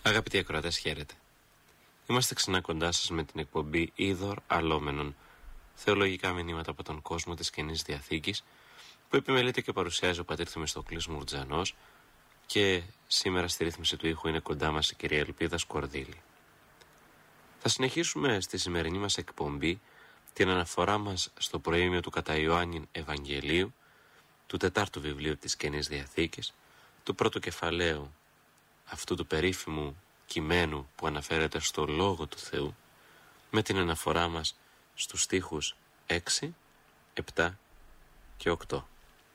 Αγαπητοί ακροατές, χαίρετε. Είμαστε ξανά κοντά σας με την εκπομπή Είδωρ Αλόμενον, θεολογικά μηνύματα από τον κόσμο της Καινής Διαθήκης, που επιμελείται και παρουσιάζει ο πατήρ Θεμιστοκλής Μουρτζανός, και σήμερα στη ρύθμιση του ήχου είναι κοντά μας η κυρία Ελπίδα Σκορδίλη. Θα συνεχίσουμε στη σημερινή μας εκπομπή την αναφορά μας στο προήμιο του κατά Ιωάννην Ευαγγελίου, του τετάρτου βιβλίου της Καινής Διαθήκης, του πρώτου κεφαλαίου αυτού του περίφημου κειμένου που αναφέρεται στο Λόγο του Θεού, με την αναφορά μας στους στίχους 6, 7 και 8.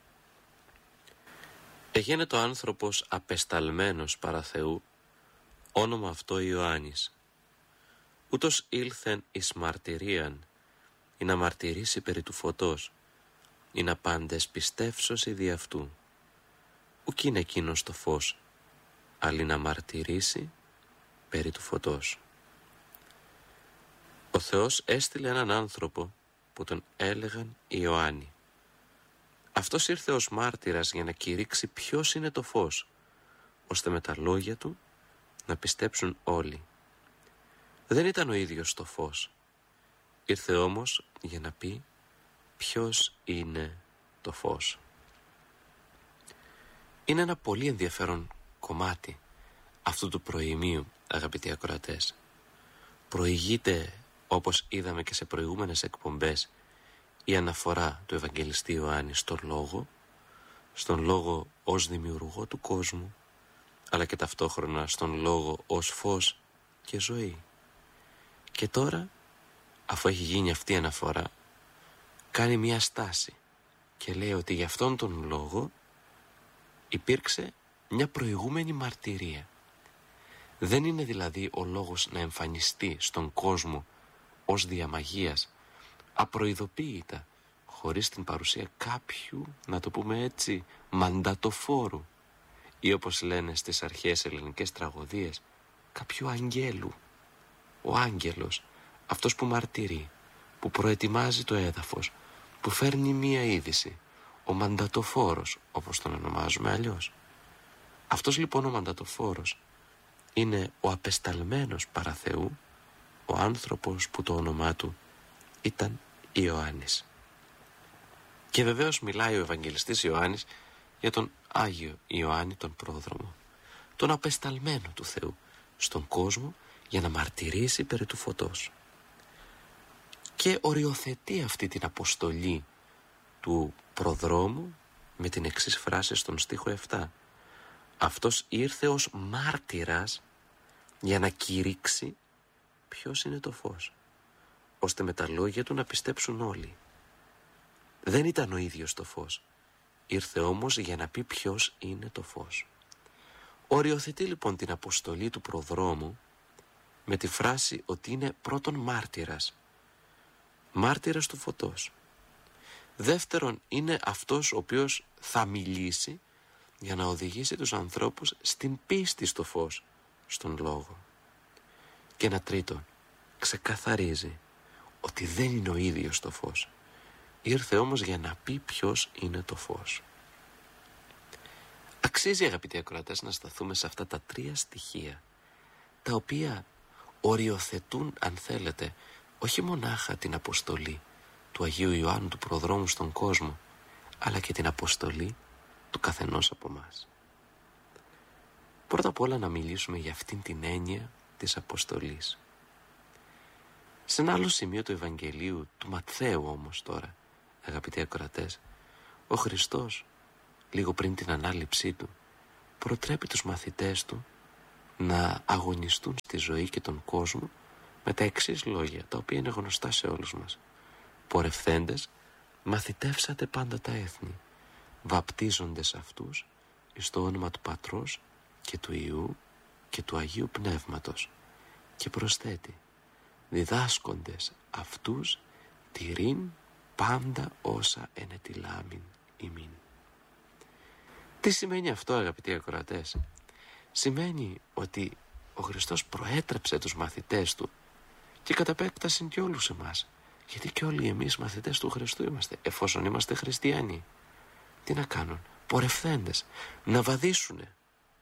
Εγένετο άνθρωπος απεσταλμένος παρά Θεού, όνομα αυτό Ιωάννης. Ούτως ήλθεν εις μαρτυρίαν, ή να μαρτυρήσει περί του φωτός, ή να πάντες πιστεύσωση δι' αυτού. Ουκ είναι εκείνος το φως, αλλή να μαρτυρήσει περί του φωτός. Ο Θεός έστειλε έναν άνθρωπο που τον έλεγαν Ιωάννη. Αυτός ήρθε ως μάρτυρας για να κηρύξει ποιος είναι το φως, ώστε με τα λόγια του να πιστέψουν όλοι. Δεν ήταν ο ίδιος το φως. Ήρθε όμως για να πει ποιος είναι το φως. Είναι ένα πολύ ενδιαφέρον κομμάτι αυτού του προημίου, αγαπητοί ακροατές. Προηγείται, όπως είδαμε και σε προηγούμενες εκπομπές, η αναφορά του Ευαγγελιστή Ιωάννη στον Λόγο ως δημιουργό του κόσμου, αλλά και ταυτόχρονα στον Λόγο ως φως και ζωή. Και τώρα, αφού έχει γίνει αυτή η αναφορά, κάνει μια στάση και λέει ότι για αυτόν τον λόγο υπήρξε μια προηγούμενη μαρτυρία. Δεν είναι δηλαδή ο λόγος να εμφανιστεί στον κόσμο ως διαμαγείας, απροειδοποίητα, χωρίς την παρουσία κάποιου, να το πούμε έτσι, μαντατοφόρου, ή όπως λένε στις αρχαίες ελληνικές τραγωδίες, κάποιου αγγέλου. Ο άγγελος, αυτός που μαρτυρεί, που προετοιμάζει το έδαφος, που φέρνει μία είδηση, ο μαντατοφόρος, όπως τον ονομάζουμε αλλιώς. Αυτός λοιπόν ο μαντατοφόρος είναι ο απεσταλμένος παρά Θεού, ο άνθρωπος που το όνομά του ήταν Ιωάννης. Και βεβαίως μιλάει ο Ευαγγελιστής Ιωάννης για τον Άγιο Ιωάννη τον πρόδρομο, τον απεσταλμένο του Θεού στον κόσμο για να μαρτυρήσει περί του φωτός. Και οριοθετεί αυτή την αποστολή του προδρόμου με την εξής φράση στον στίχο 7. Αυτός ήρθε ως μάρτυρας για να κηρύξει ποιος είναι το φως, ώστε με τα λόγια του να πιστέψουν όλοι. Δεν ήταν ο ίδιος το φως, ήρθε όμως για να πει ποιος είναι το φως. Οριοθετεί λοιπόν την αποστολή του προδρόμου με τη φράση ότι είναι πρώτον μάρτυρας, μάρτυρας του φωτός. Δεύτερον, είναι αυτός ο οποίος θα μιλήσει για να οδηγήσει τους ανθρώπους στην πίστη στο φως, στον λόγο. Και ένα τρίτον, ξεκαθαρίζει ότι δεν είναι ο ίδιος το φως. Ήρθε όμως για να πει ποιος είναι το φως. Αξίζει, αγαπητοί ακροατές, να σταθούμε σε αυτά τα τρία στοιχεία, τα οποία οριοθετούν, αν θέλετε, όχι μονάχα την αποστολή του Αγίου Ιωάννου του προδρόμου στον κόσμο, αλλά και την αποστολή του καθενός από μας. Πρώτα απ' όλα να μιλήσουμε για αυτήν την έννοια της αποστολής. Σε ένα άλλο σημείο του Ευαγγελίου του Ματθαίου όμως τώρα, αγαπητοί ακροατές, ο Χριστός, λίγο πριν την ανάληψή του, προτρέπει τους μαθητές του να αγωνιστούν στη ζωή και τον κόσμο με τα εξής λόγια, τα οποία είναι γνωστά σε όλους μας. Πορευθέντες, μαθητεύσατε πάντα τα έθνη, βαπτίζοντες αυτούς εις το όνομα του Πατρός και του Υιού και του Αγίου Πνεύματος. Και προσθέτει, διδάσκοντες αυτούς τηρήν πάντα όσα ενετιλάμην ημίν. Τι σημαίνει αυτό, αγαπητοί ακροατές? Σημαίνει ότι ο Χριστός προέτρεψε τους μαθητές του και κατ' επέκταση και όλους εμάς, γιατί και όλοι εμείς μαθητές του Χριστού είμαστε, εφόσον είμαστε χριστιανοί. Τι να κάνουν? Πορευθέντες, να βαδίσουνε,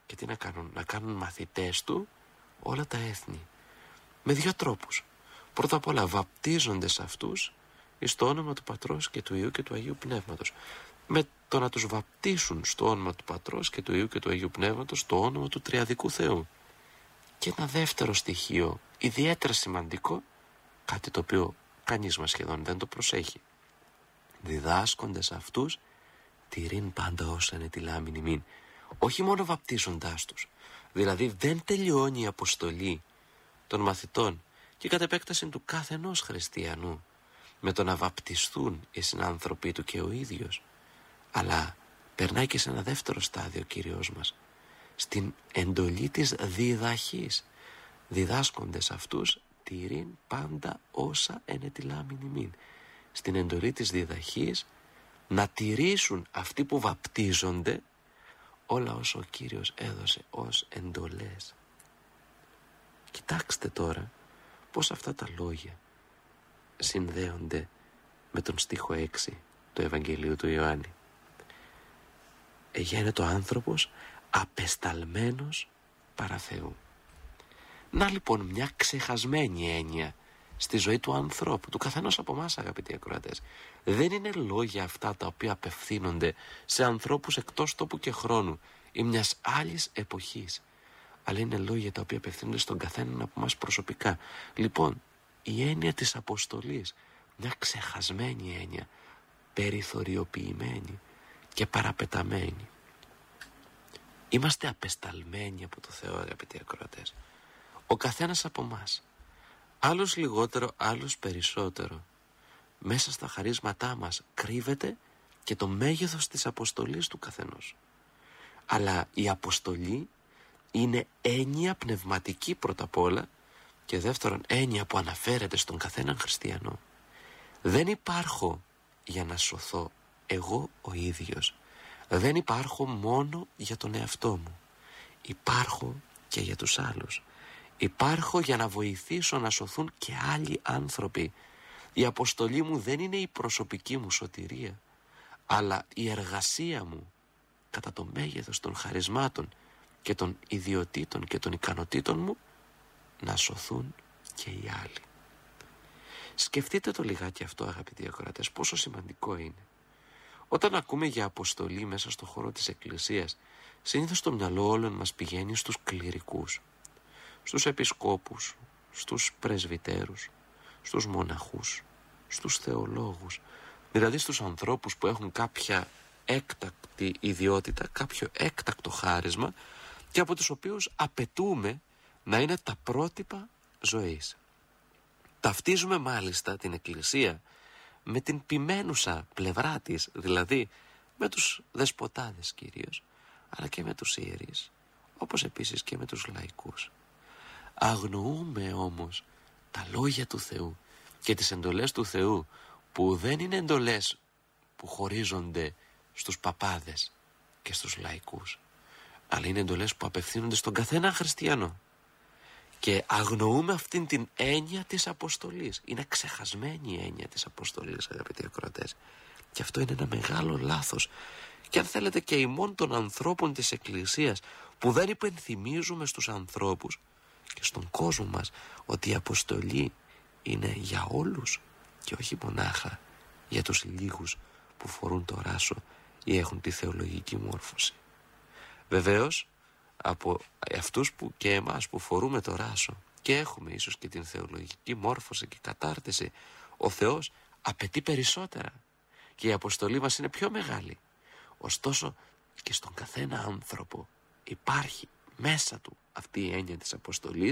Και τι να κάνουν? Να κάνουν μαθητές του όλα τα έθνη. Με 2 τρόπους. Πρώτα απ' όλα βαπτίζονται σε αυτούς εις το όνομα του Πατρός και του Υιού και του Αγίου Πνεύματος. Με το να τους βαπτίσουν στο όνομα του Πατρός και του Υιού και του Αγίου Πνεύματος, το όνομα του Τριαδικού Θεού. Και ένα δεύτερο στοιχείο, ιδιαίτερα σημαντικό, κάτι το οποίο κανείς μας σχεδόν δεν το προσέχει. Διδάσκονται σε αυτούς τηρήν πάντα όσα είναι τη λάμην ημίν. Όχι μόνο βαπτίζοντάς τους. Δηλαδή δεν τελειώνει η αποστολή των μαθητών και κατ' επέκταση του κάθε ενός χριστιανού με το να βαπτιστούν οι συνάνθρωποι του και ο ίδιος, αλλά περνάει και σε ένα δεύτερο στάδιο ο Κύριος μας, στην εντολή της διδαχής. Διδάσκονται σε αυτούς τηρήν πάντα όσα είναι τη λάμην ημίν. Στην εντολή της διδαχής να τηρήσουν αυτοί που βαπτίζονται όλα όσα ο Κύριος έδωσε ως εντολές. Κοιτάξτε τώρα πως αυτά τα λόγια συνδέονται με τον στίχο 6 του Ευαγγελίου του Ιωάννη. Εγένετο άνθρωπος απεσταλμένος παρά Θεού. Να λοιπόν μια ξεχασμένη έννοια στη ζωή του ανθρώπου, του καθενός από εμάς, αγαπητοί ακροατές. Δεν είναι λόγια αυτά τα οποία απευθύνονται σε ανθρώπους εκτός τόπου και χρόνου ή μιας άλλης εποχής, αλλά είναι λόγια τα οποία απευθύνονται στον καθέναν από εμάς προσωπικά. Λοιπόν, η έννοια της αποστολής, μια ξεχασμένη έννοια, περιθωριοποιημένη και παραπεταμένη. Είμαστε απεσταλμένοι από το Θεό, αγαπητοί ακροατές. Ο καθένας από εμάς, άλλος λιγότερο, άλλος περισσότερο. Μέσα στα χαρίσματά μας κρύβεται και το μέγεθος της αποστολής του καθενός. Αλλά η αποστολή είναι έννοια πνευματική πρώτα απ' όλα και δεύτερον έννοια που αναφέρεται στον καθέναν χριστιανό. Δεν υπάρχω για να σωθώ εγώ ο ίδιος. Δεν υπάρχω μόνο για τον εαυτό μου. Υπάρχω και για τους άλλους. Υπάρχω για να βοηθήσω να σωθούν και άλλοι άνθρωποι. Η αποστολή μου δεν είναι η προσωπική μου σωτηρία, αλλά η εργασία μου κατά το μέγεθος των χαρισμάτων και των ιδιοτήτων και των ικανοτήτων μου να σωθούν και οι άλλοι. Σκεφτείτε το λιγάκι αυτό, αγαπητοί ακροατές, πόσο σημαντικό είναι. Όταν ακούμε για αποστολή μέσα στο χώρο της Εκκλησίας, συνήθως το μυαλό όλων μας πηγαίνει στους κληρικούς, στους επισκόπους, στους πρεσβυτέρους, στους μοναχούς, στους θεολόγους, δηλαδή στους ανθρώπους που έχουν κάποια έκτακτη ιδιότητα, κάποιο έκτακτο χάρισμα και από τους οποίους απαιτούμε να είναι τα πρότυπα ζωής. Ταυτίζουμε μάλιστα την Εκκλησία με την ποιμένουσα πλευρά της, δηλαδή με τους δεσποτάδες κυρίως, αλλά και με τους ιερείς, όπως επίσης και με τους λαϊκούς. Αγνοούμε όμως τα λόγια του Θεού και τις εντολές του Θεού, που δεν είναι εντολές που χωρίζονται στους παπάδες και στους λαϊκούς, αλλά είναι εντολές που απευθύνονται στον καθένα χριστιανό. Και αγνοούμε αυτήν την έννοια της αποστολής. Είναι ξεχασμένη η έννοια της αποστολής, αγαπητοί ακροατές. Και αυτό είναι ένα μεγάλο λάθος. Και αν θέλετε και ημών των ανθρώπων της Εκκλησίας, που δεν υπενθυμίζουμε στους ανθρώπους και στον κόσμο μας ότι η αποστολή είναι για όλους και όχι μονάχα για τους λίγους που φορούν το ράσο ή έχουν τη θεολογική μόρφωση. Βεβαίως, από αυτούς που και εμάς που φορούμε το ράσο και έχουμε ίσως και την θεολογική μόρφωση και κατάρτιση, ο Θεός απαιτεί περισσότερα και η αποστολή μας είναι πιο μεγάλη. Ωστόσο και στον καθένα άνθρωπο υπάρχει μέσα του αυτή η έννοια της αποστολής